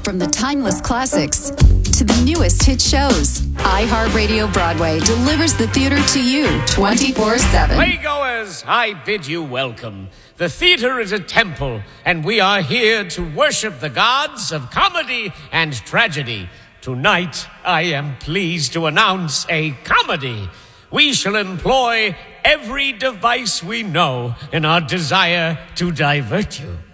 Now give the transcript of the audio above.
From the timeless classics to the newest hit shows, iHeartRadio Broadway delivers the theater to you 24/7. Playgoers, I bid you welcome. The theater is a temple, and we are here to worship the gods of comedy and tragedy. Tonight, I am pleased to announce a comedy. We shall employ every device we know in our desire to divert you.